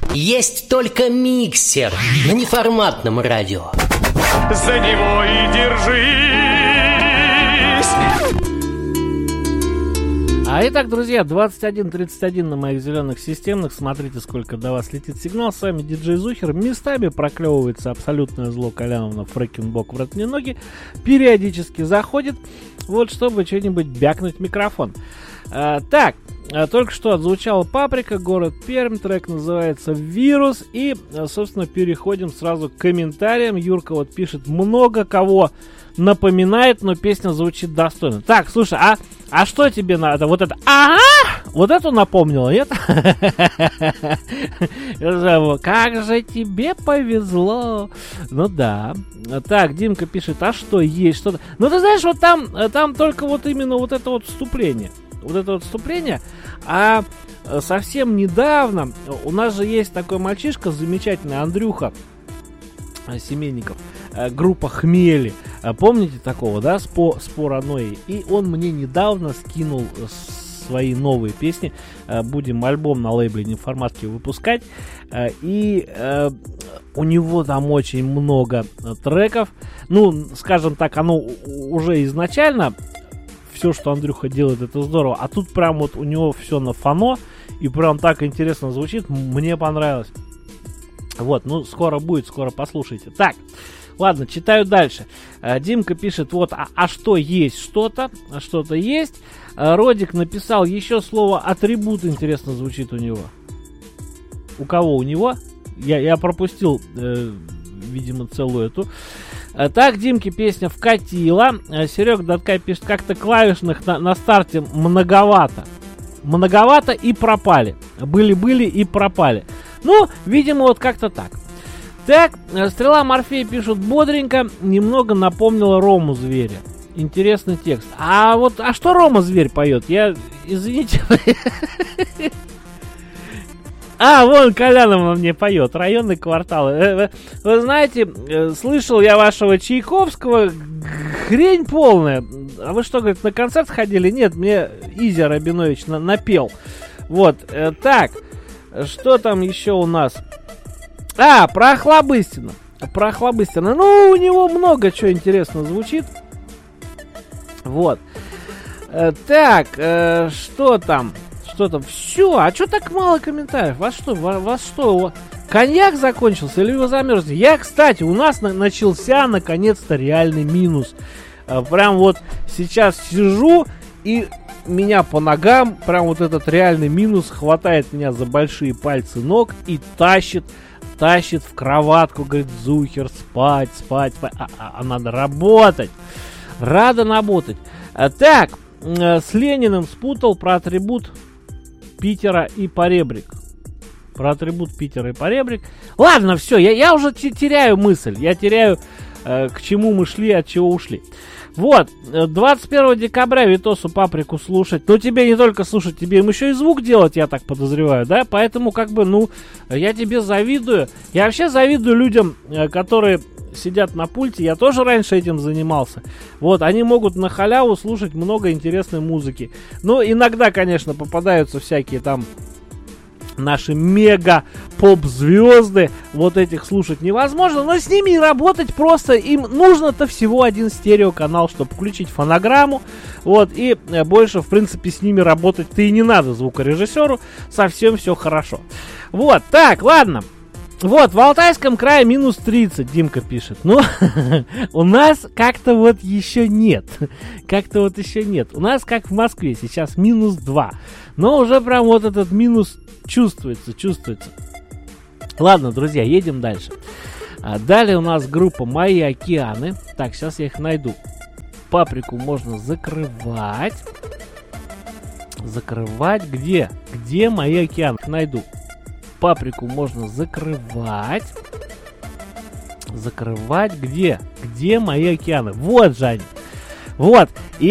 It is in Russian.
Есть только миксер на неформатном радио. За него и держись. А итак, друзья, 21:31 на моих зеленых системных. Смотрите, сколько до вас летит сигнал. С вами диджей Зухер. Местами проклевывается абсолютное зло Коляновна Фрэкенбок в ротные ноги. Периодически заходит, вот чтобы что-нибудь бякнуть в микрофон. Так, только что отзвучала «Паприка», город Пермь, трек называется «Вирус». И, собственно, переходим сразу к комментариям. Юрка вот пишет: много кого напоминает, но песня звучит достойно. Так, слушай, а что тебе надо? Вот это «Ага!» Вот эту напомнила, нет? Как же тебе повезло. Ну да. Так, Димка пишет: а что, есть что-то? Ну ты знаешь, вот там только вот именно вот это вот вступление. Вот это вот вступление. А совсем недавно у нас же есть такой мальчишка замечательный, Андрюха Семенников, группа «Хмели». Помните такого, да, с паранойей? И он мне недавно скинул свои новые песни. Будем альбом на лейбле «Неформатки» выпускать. И у него там очень много треков. Ну, скажем так, оно уже изначально... Все, что Андрюха делает, это здорово. А тут прям вот у него все на фано. И прям так интересно звучит. Мне понравилось. Вот, ну, скоро будет, скоро послушайте. Так, ладно, читаю дальше. Димка пишет: вот, а что есть? Что-то есть. Родик написал: еще слово «атрибут» интересно звучит у него. У кого? У него? Я пропустил, видимо, целую эту. Так, Димке песня вкатила. Серега Даткай пишет: как-то клавишных на старте многовато. Многовато и пропали. Были и пропали. Ну, видимо, вот как-то так. Так, Стрела Морфея пишут: бодренько, немного напомнила Рому Зверя. Интересный текст. А что Рома Зверь поет? Извините. Вон Коляновна мне поет. Районные кварталы. Вы знаете, слышал я вашего Чайковского. Хрень полная. А вы что, говорит, на концерт ходили? Нет, мне Изя Рабинович напел. Вот. Так. Что там еще у нас? Про Охлобыстина. Ну, у него много чего интересно звучит. Вот. Так. Что там? Все, а что так мало комментариев? Вас что, коньяк закончился или вы замерзли? Кстати, у нас начался наконец-то реальный минус. Прям вот сейчас сижу, и меня по ногам, прям вот этот реальный минус хватает меня за большие пальцы ног и тащит в кроватку, говорит: Зухер, спать. А надо работать. Так, с Лениным спутал про атрибут Питера и поребрик. Ладно, все, я уже теряю мысль. Я теряю, к чему мы шли, от чего ушли. Вот, 21 декабря Витосу Паприку слушать. Но тебе не только слушать, тебе им еще и звук делать, я так подозреваю, да? Поэтому, я тебе завидую. Я вообще завидую людям, которые сидят на пульте. Я тоже раньше этим занимался. Вот, они могут на халяву слушать много интересной музыки. Но иногда, конечно, попадаются всякие там наши мега-поп-звезды. Вот этих слушать невозможно, но с ними и работать просто. Им нужно-то всего один стереоканал, чтобы включить фонограмму. Вот, и больше, в принципе, с ними работать-то и не надо звукорежиссеру. Совсем все хорошо. Вот, так, ладно. Вот, в Алтайском крае минус 30, Димка пишет. Ну, у нас как-то вот еще нет. У нас как в Москве, сейчас минус 2. Но уже прям вот этот минус чувствуется. Ладно, друзья, едем дальше. Далее у нас группа «Мои океаны». Так, сейчас я их найду. Паприку можно закрывать. Где? Где «Мои океаны»? Найду. Паприку можно закрывать. Где? Где «Мои океаны»? Вот же они. Вот. И